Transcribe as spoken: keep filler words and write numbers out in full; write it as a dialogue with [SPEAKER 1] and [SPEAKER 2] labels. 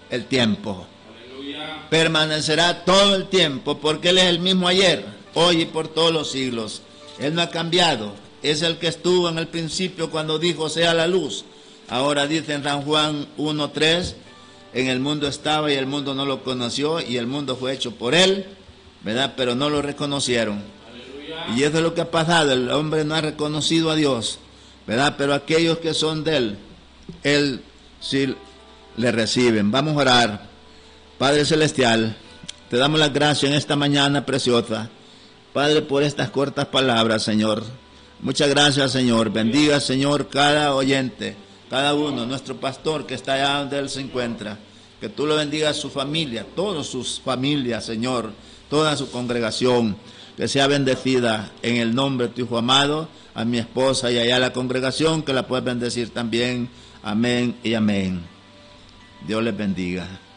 [SPEAKER 1] el tiempo. Aleluya. Permanecerá todo el tiempo, porque Él es el mismo ayer, hoy y por todos los siglos. Él no ha cambiado. Es el que estuvo en el principio cuando dijo sea la luz. Ahora dice en San Juan uno tres, en el mundo estaba y el mundo no lo conoció, y el mundo fue hecho por Él, ¿verdad? Pero no lo reconocieron. Aleluya. Y eso es lo que ha pasado. El hombre no ha reconocido a Dios, ¿verdad? Pero aquellos que son de Él, Él sí le reciben. Vamos a orar. Padre Celestial, te damos las gracias en esta mañana preciosa, Padre, por estas cortas palabras, Señor. Muchas gracias, Señor. Bendiga, Señor, cada oyente, cada uno, nuestro pastor que está allá donde Él se encuentra. Que tú lo bendigas a su familia, todas sus familias, Señor, toda su congregación. Que sea bendecida en el nombre de tu Hijo amado, a mi esposa y allá a la congregación, que la puedes bendecir también. Amén y amén. Dios les bendiga.